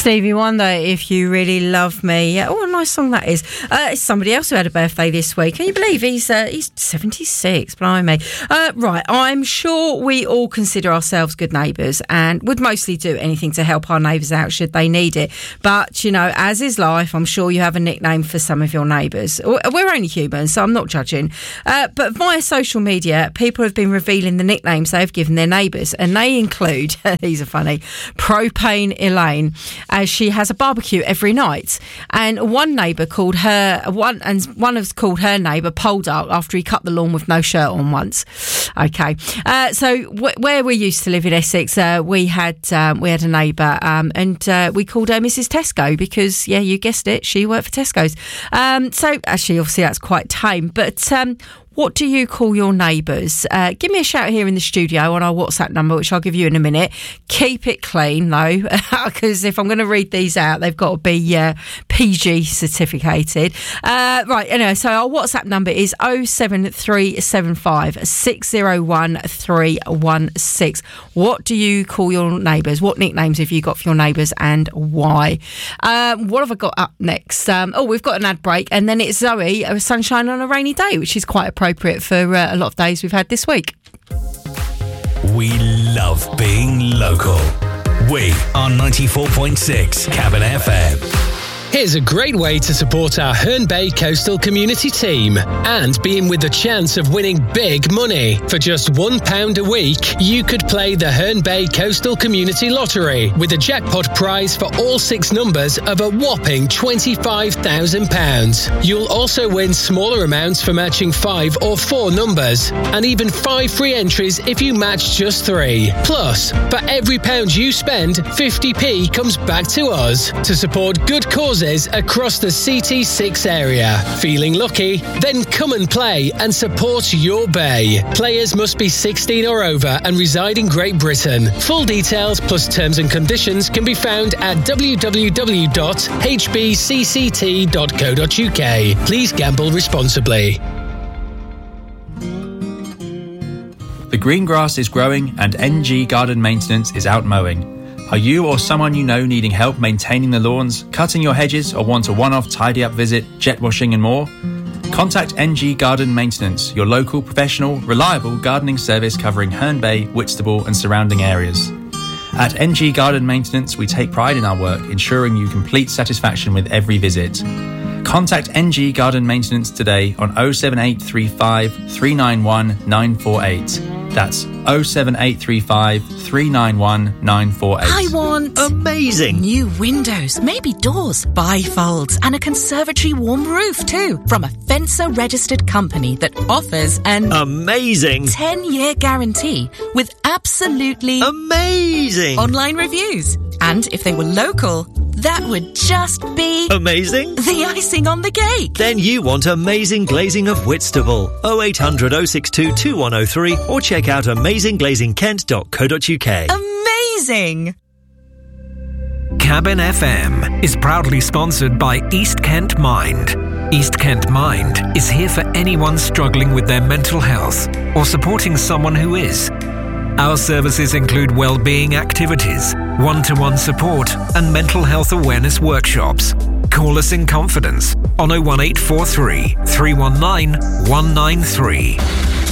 Stevie Wonder, If You Really Love Me. Oh, a nice song that is. It's somebody else who had a birthday this week. Can you believe he's 76? Blimey. Right, I'm sure we all consider ourselves good neighbours and would mostly do anything to help our neighbours out should they need it. But, you know, as is life, I'm sure you have a nickname for some of your neighbours. We're only human, so I'm not judging. But via social media, people have been revealing the nicknames they've given their neighbours, and they include, these are funny, Propane Elaine, as she has a barbecue every night. And one neighbour called her, one has called her neighbour Poldark after he cut the lawn with no shirt on once. Okay. So where we used to live in Essex, we had a neighbour, and we called her Mrs. Tesco because, yeah, you guessed it, she worked for Tesco's. So actually, obviously, that's quite tame. But what do you call your neighbours? Give me a shout here in the studio on our WhatsApp number, which I'll give you in a minute. Keep it clean, though, because if I'm going to read these out, they've got to be PG certificated. Right, anyway, so our WhatsApp number is 07375 601 316. What do you call your neighbours? What nicknames have you got for your neighbours and why? What have I got up next? We've got an ad break, and then it's Zoe, Sunshine on a Rainy Day, which is quite appropriate for a lot of days we've had this week. We love being local. We are 94.6 Cabin FM. Here's a great way to support our Herne Bay Coastal Community team and be in with the chance of winning big money. For just £1 a week, you could play the Herne Bay Coastal Community Lottery with a jackpot prize for all 6 numbers of a whopping £25,000. You'll also win smaller amounts for matching 5 or 4 numbers, and even 5 free entries if you match just 3. Plus, for every £1 you spend, 50p comes back to us to support good causes across the CT6 area. Feeling lucky? Then come and play and support your bay. Players must be 16 or over and reside in Great Britain. Full details plus terms and conditions can be found at www.hbcct.co.uk. Please gamble responsibly. The green grass is growing and NG Garden Maintenance is out mowing. Are you or someone you know needing help maintaining the lawns, cutting your hedges, or want a one-off tidy-up visit, jet washing and more? Contact NG Garden Maintenance, your local, professional, reliable gardening service covering Herne Bay, Whitstable and surrounding areas. At NG Garden Maintenance, we take pride in our work, ensuring you complete satisfaction with every visit. Contact NG Garden Maintenance today on 07835 391 948. That's 07835 391 948. I want amazing new windows, maybe doors, bifolds, and a conservatory warm roof too, from a Fencer registered company that offers an amazing 10-year guarantee with absolutely amazing online reviews. And if they were local, that would just be amazing. The icing on the cake. Then you want amazing glazing of Whitstable. 0800 062 2103 or check out amazingglazingkent.co.uk. Amazing. Cabin FM is proudly sponsored by East Kent Mind. East Kent Mind is here for anyone struggling with their mental health or supporting someone who is. Our services include well-being activities, one-to-one support and mental health awareness workshops. Call us in confidence on 01843 319 193.